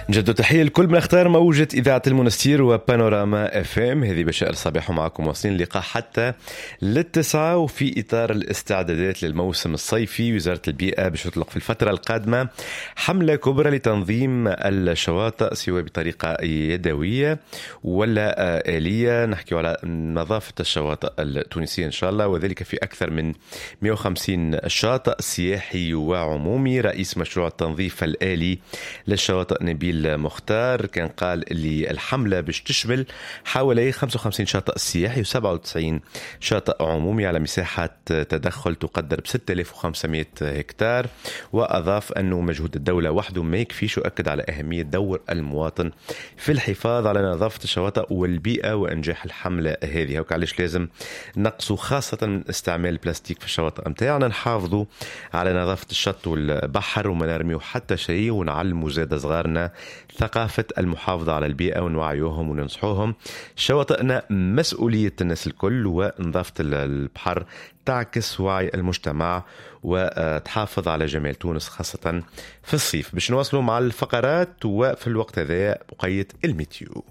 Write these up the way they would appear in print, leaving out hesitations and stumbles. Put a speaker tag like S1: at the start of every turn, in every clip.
S1: جد تحية الكل من اختار موجة إذاعة المنستير وبانوراما اف ام. هذه بشائر صباح معكم واصلين اللقاء حتى للتسعة، وفي إطار الاستعدادات للموسم الصيفي وزارة البيئة باش تطلق في الفترة القادمة حملة كبرى لتنظيم الشواطئ سواء بطريقة يدوية ولا آلية. نحكي على نظافة الشواطئ التونسية إن شاء الله، وذلك في أكثر من 150 شاطئ سياحي وعمومي. رئيس مشروع التنظيف الآلي للشواطئ نبيل مختار كان قال اللي الحملة باش تشمل حوالي 55 شاطئ سياحي و97 شاطئ عمومي على مساحة تدخل تقدر ب 6500 هكتار. وأضاف أنه مجهود الدولة وحده ما يكفيش، وأكد على أهمية دور المواطن في الحفاظ على نظافة الشواطئ والبيئة وإنجاح الحملة هذه. وكعليش لازم نقصوا خاصة من استعمال البلاستيك في الشواطئ متاعنا، نحافظوا على نظافة الشط والبحر وما نرميو حتى شيء، ونعلموا زاد صغارنا ثقافة المحافظة على البيئة ونوعيوهم وننصحوهم. شواطئنا مسؤولية الناس الكل، ونظافة البحر تعكس وعي المجتمع وتحافظ على جمال تونس خاصة في الصيف. باش نواصلوا مع الفقرات، وفي الوقت هذا بقية الميتيو.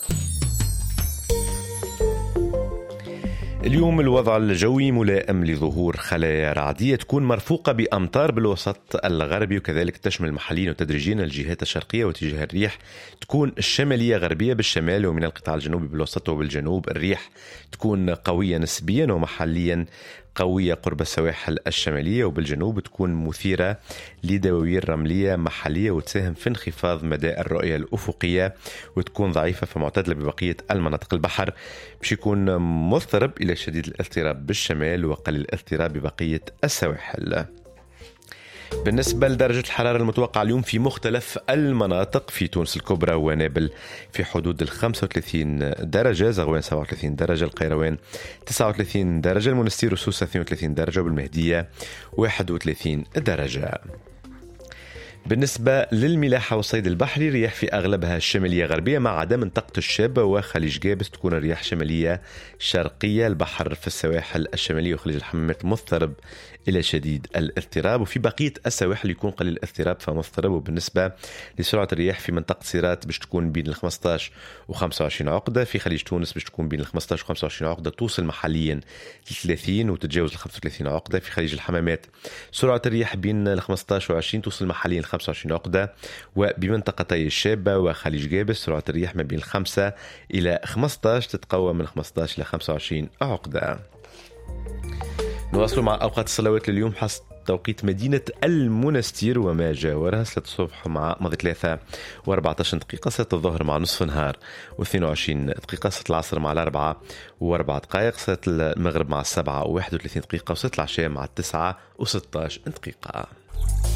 S1: اليوم الوضع الجوي ملائم لظهور خلايا رعدية تكون مرفوقة بأمطار بالوسط الغربي، وكذلك تشمل محليا وتدريجيا الجهات الشرقية، واتجاه الريح تكون الشمالية غربية بالشمال، ومن القطاع الجنوبي بالوسط وبالجنوب الريح تكون قوية نسبيا ومحليا قوية قرب السواحل الشمالية، وبالجنوب تكون مثيرة لدواوير رملية محلية وتساهم في انخفاض مدى الرؤية الأفقية، وتكون ضعيفة فمعتدلة ببقية المناطق. البحر باش يكون مضطرب إلى شديد الاضطراب بالشمال وقليل الاضطراب ببقية السواحل. بالنسبة لدرجة الحرارة المتوقعة اليوم في مختلف المناطق في تونس الكبرى ونابل في حدود 35 درجة، زغوان 37 درجة، القيروان 39 درجة، المنستير وسوسة 32 درجة، وبالمهدية 31 درجة. بالنسبة للملاحة والصيد البحري، رياح في أغلبها شمالية غربية ما عدا منطقة الشابة وخليج جابس تكون الرياح شمالية شرقية. البحر في السواحل الشمالية وخليج الحمامات مضطرب إلى شديد الاضطراب، وفي بقية السواحل يكون قليل الاضطراب فمضطرب. وبالنسبة لسرعة الرياح في منطقة سيرات باش تكون بين 15 و25 عقدة، في خليج تونس باش تكون بين 15 و25 عقدة، توصل محليا ل 30 وتتجاوز 35 عقدة. في خليج الحمامات سرعة الرياح بين 15 و20 توصل محليا 25 عقدة، وبمنطقتي الشابة وخليج جابس سرعة الرياح ما بين 5 إلى 15 تتقوى من 15 إلى 25 عقدة. نواصلوا مع أوقات الصلوات لليوم حسب توقيت مدينة المنستير وما جاورها. صلاة الصبح مع ماضي 3 و14 دقيقة، صلاة الظهر مع نصف نهار و22 دقيقة، صلاة العصر مع 4 و4 دقائق، صلاة المغرب مع 7 و31 دقيقة، وصلاة العشاء مع 9 و16 دقيقة.